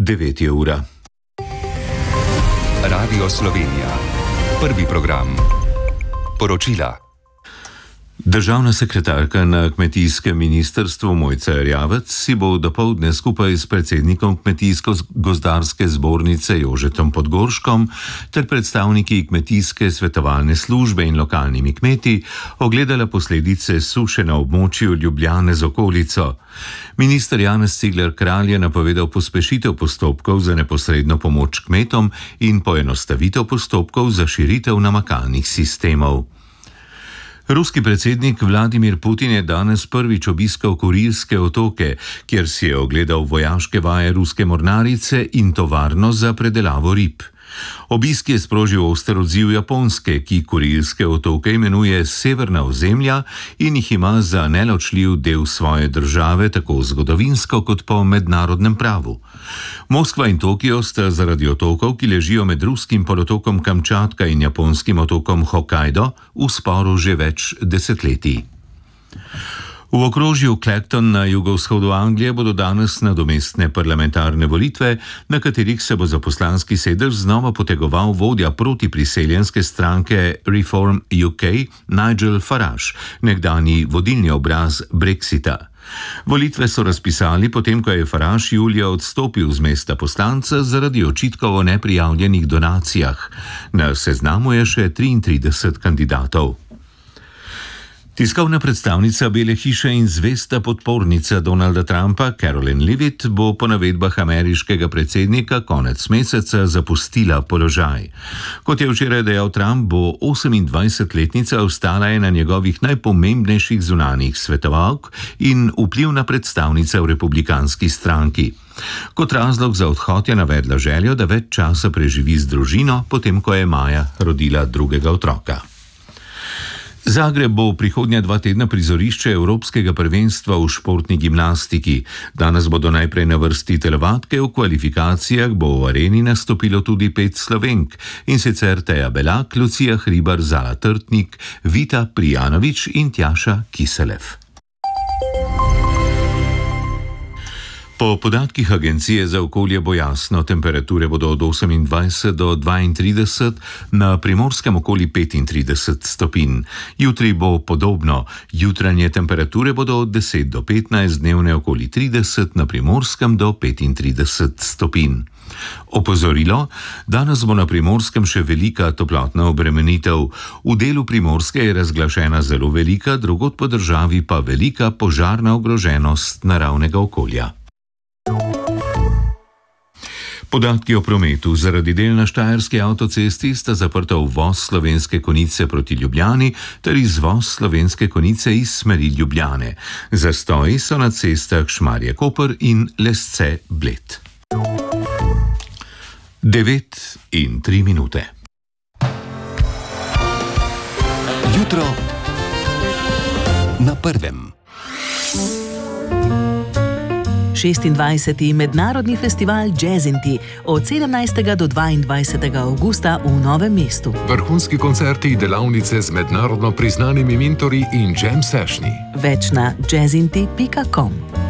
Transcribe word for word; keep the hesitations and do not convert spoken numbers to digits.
devet je ura. Radio Slovenija. Prvi program. Poročila. Državna sekretarka na kmetijskem ministrstvu Mojca Erjavec si bo dopoldne skupaj s predsednikom Kmetijsko-gozdarske zbornice Jožetom Podgorškom ter predstavniki kmetijske svetovalne službe in lokalnimi kmeti ogledala posledice suše na območju Ljubljane z okolico. Minister Janez Cigler Kralj je napovedal pospešitev postopkov za neposredno pomoč kmetom in poenostavitev postopkov za širitev namakalnih sistemov. Ruski predsednik Vladimir Putin je danes prvič obiskal Kurilske otoke, kjer si je ogledal vojaške vaje ruske mornarice in tovarno za predelavo rib. Obisk je sprožil oster odziv Japonske, ki Kurilske otoke imenuje severna ozemlja in jih ima za neločljiv del svoje države, tako zgodovinsko kot po mednarodnem pravu. Moskva in Tokio sta zaradi otokov, ki ležijo med ruskim polotokom Kamčatka in japonskim otokom Hokkaido, v sporu že več desetletij. V okrožju Clacton na jugovzhodu Anglije bodo danes nadomestne parlamentarne volitve, na katerih se bo za poslanski sedež znova potegoval vodja protipriseljenske stranke Reform U K Nigel Farage, nekdanji vodilni obraz Brexita. Volitve so razpisali potem, ko je Farage julija odstopil z mesta poslanca zaradi očitkov o neprijavljenih donacijah. Na seznamu je še triintrideset kandidatov. Tiskovna predstavnica Bele hiše in zvesta podpornica Donalda Trumpa, Caroline Leavitt, bo po navedbah ameriškega predsednika konec meseca zapustila položaj. Kot je včeraj dejal Trump, bo osemindvajsetletnica ostala ena njegovih najpomembnejših zunanjih svetovalk in vplivna predstavnica v republikanski stranki. Kot razlog za odhod je navedla željo, da več časa preživi z družino, potem ko je maja rodila drugega otroka. Zagreb bo prihodnja dva tedna prizorišče Evropskega prvenstva v športni gimnastiki. Danes bodo najprej na vrsti telovadke, v kvalifikacijah bo v areni nastopilo tudi pet Slovenk, in sicer Teja Belak, Lucija Hribar, Zala Trtnik, Vita Prijanović in Tjaša Kiselev. Po podatkih Agencije za okolje bo jasno, temperature bodo od osemindvajset do dvaintrideset, na Primorskem okoli petintrideset stopinj. Jutri bo podobno, jutranje temperature bodo od deset do petnajst, dnevne okoli trideset, na Primorskem do petintrideset stopinj. Opozorilo, danes bo na Primorskem še velika toplotna obremenitev. V delu Primorske je razglašena zelo velika, drugod po državi pa velika požarna ogroženost naravnega okolja. Podatki o prometu. Zaradi del na Štajerski avtocesti sta zaprta uvoz Slovenske Konjice proti Ljubljani ter izvoz Slovenske Konjice iz smeri Ljubljane. Zastoji so na cestah Šmarje-Koper in Lesce-Bled. Devet in tri minute. Jutro na prvem. šestindvajseti mednarodni festival Jazzinti od sedemnajstega do dvaindvajsetega avgusta v Novem mestu. Vrhunski koncerti, delavnice z mednarodno priznanimi mentorji in jam sessioni. Več na jazzinti pika com.